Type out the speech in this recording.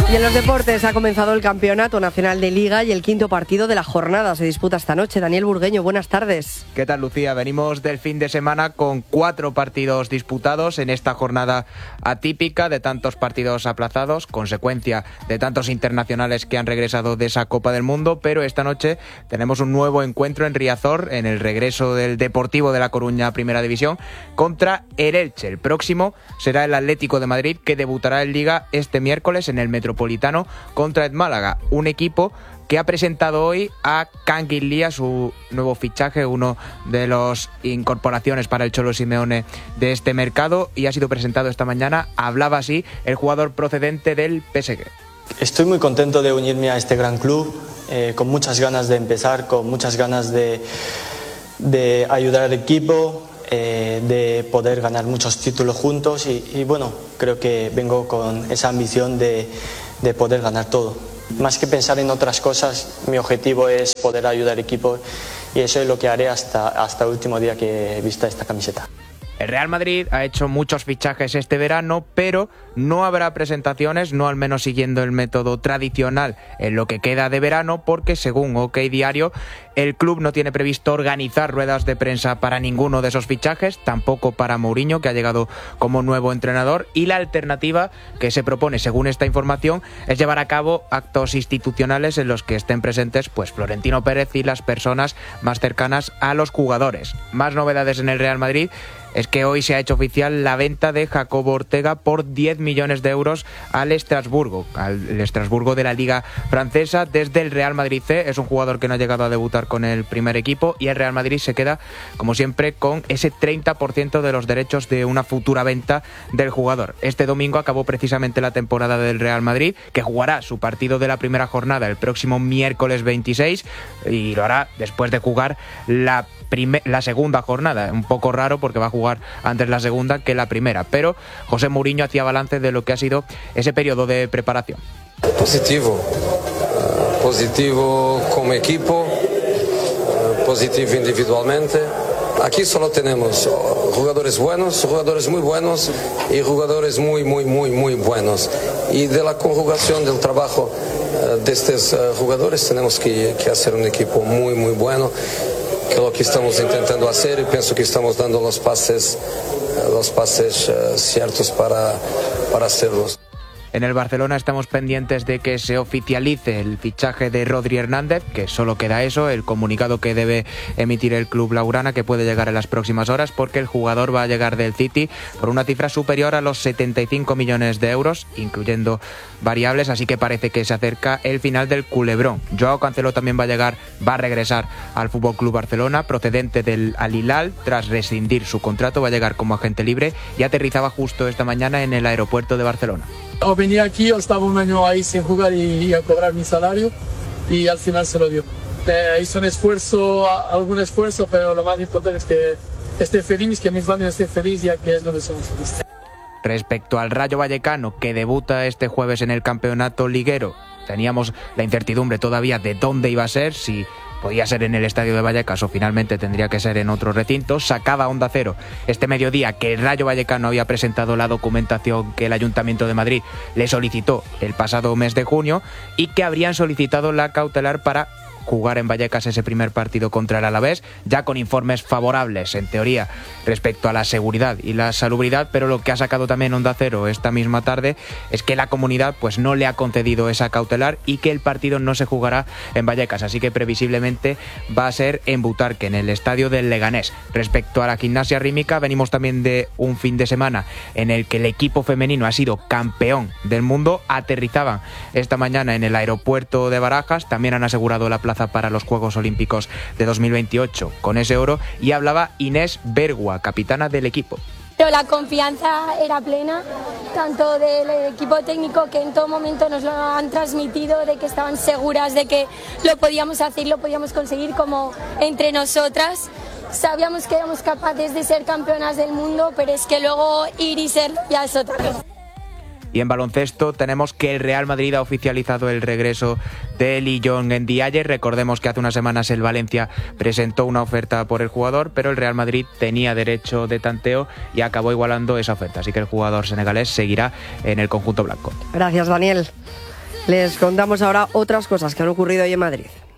Y en los deportes ha comenzado el Campeonato Nacional de Liga y el quinto partido de la jornada se disputa esta noche. Daniel Burgueño, buenas tardes. ¿Qué tal, Lucía? Venimos del fin de semana con 4 partidos disputados en esta jornada atípica de tantos partidos aplazados, consecuencia de tantos internacionales que han regresado de esa Copa del Mundo, pero esta noche tenemos un nuevo encuentro en Riazor, en el regreso del Deportivo de La Coruña a Primera División, contra el Elche. El próximo será el Atlético de Madrid, que debutará en Liga este miércoles en el Metropolitano contra el Málaga, un equipo que ha presentado hoy a Kangin Lia, su nuevo fichaje, uno de las incorporaciones para el Cholo Simeone de este mercado, y ha sido presentado esta mañana. Hablaba así el jugador procedente del PSG. Estoy muy contento de unirme a este gran club, con muchas ganas de empezar, con muchas ganas de ayudar al equipo, de poder ganar muchos títulos juntos y bueno, creo que vengo con esa ambición de poder ganar todo. Más que pensar en otras cosas, mi objetivo es poder ayudar al equipo y eso es lo que haré hasta el último día que vista esta camiseta. El Real Madrid ha hecho muchos fichajes este verano, pero no habrá presentaciones, no al menos siguiendo el método tradicional en lo que queda de verano, porque según OK Diario, el club no tiene previsto organizar ruedas de prensa para ninguno de esos fichajes, tampoco para Mourinho, que ha llegado como nuevo entrenador, y la alternativa que se propone, según esta información, es llevar a cabo actos institucionales en los que estén presentes pues Florentino Pérez y las personas más cercanas a los jugadores. Más novedades en el Real Madrid es que hoy se ha hecho oficial la venta de Jacobo Ortega por 10 millones de euros al Estrasburgo de la Liga Francesa desde el Real Madrid C. Es un jugador que no ha llegado a debutar con el primer equipo y el Real Madrid se queda, como siempre, con ese 30% de los derechos de una futura venta del jugador. Este domingo acabó precisamente la temporada del Real Madrid, que jugará su partido de la primera jornada el próximo miércoles 26 y lo hará después de jugar la segunda jornada. Un poco raro porque va a jugar antes la segunda que la primera, pero José Mourinho hacía balance de lo que ha sido ese periodo de preparación. Positivo como equipo, positivo individualmente. Aquí solo tenemos jugadores buenos, jugadores muy buenos y jugadores muy buenos. Y de la conjugación del trabajo de estos jugadores tenemos que hacer un equipo muy bueno, que es lo que estamos intentando hacer, y pienso que estamos dando los pases ciertos para hacerlos. En el Barcelona estamos pendientes de que se oficialice el fichaje de Rodri Hernández, que solo queda eso, el comunicado que debe emitir el club blaugrana, que puede llegar en las próximas horas, porque el jugador va a llegar del City por una cifra superior a los 75 millones de euros, incluyendo variables, así que parece que se acerca el final del culebrón. Joao Cancelo también va a regresar al FC Barcelona, procedente del Al Hilal, tras rescindir su contrato, va a llegar como agente libre y aterrizaba justo esta mañana en el aeropuerto de Barcelona. Venía aquí, yo estaba un año ahí sin jugar y a cobrar mi salario y al final se lo dio. Hizo algún esfuerzo, pero lo más importante es que esté feliz, que mi familia esté feliz, ya que es donde somos felices. Respecto al Rayo Vallecano, que debuta este jueves en el campeonato liguero, teníamos la incertidumbre todavía de dónde iba a ser, si podía ser en el estadio de Vallecas o finalmente tendría que ser en otro recinto. Sacaba Onda Cero este mediodía que el Rayo Vallecano había presentado la documentación que el Ayuntamiento de Madrid le solicitó el pasado mes de junio y que habrían solicitado la cautelar para jugar en Vallecas ese primer partido contra el Alavés, ya con informes favorables, en teoría, respecto a la seguridad y la salubridad, pero lo que ha sacado también Onda Cero esta misma tarde es que la comunidad pues no le ha concedido esa cautelar y que el partido no se jugará en Vallecas, así que previsiblemente va a ser en Butarque, en el estadio del Leganés. Respecto a la gimnasia rítmica, venimos también de un fin de semana en el que el equipo femenino ha sido campeón del mundo. Aterrizaban esta mañana en el aeropuerto de Barajas, también han asegurado la plaza para los Juegos Olímpicos de 2028 con ese oro, y hablaba Inés Bergua, capitana del equipo. Pero la confianza era plena, tanto del equipo técnico, que en todo momento nos lo han transmitido, de que estaban seguras de que lo podíamos hacer, lo podíamos conseguir, como entre nosotras. Sabíamos que éramos capaces de ser campeonas del mundo, pero es que luego ir y ser ya es otra cosa. Y en baloncesto tenemos que el Real Madrid ha oficializado el regreso de Lyon Ndiaye. Recordemos que hace unas semanas el Valencia presentó una oferta por el jugador, pero el Real Madrid tenía derecho de tanteo y acabó igualando esa oferta. Así que el jugador senegalés seguirá en el conjunto blanco. Gracias, Daniel. Les contamos ahora otras cosas que han ocurrido hoy en Madrid.